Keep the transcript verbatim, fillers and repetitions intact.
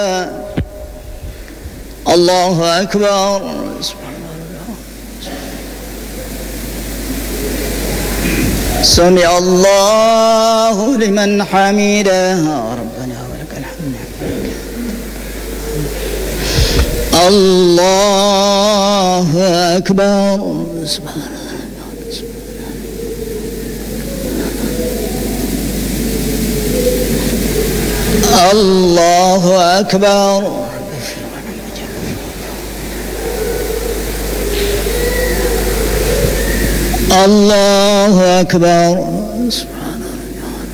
الله أكبر. سمع الله لمن حمده ربنا ولك الحمد. الله أكبر. سبحان الله أكبر. الله أكبر.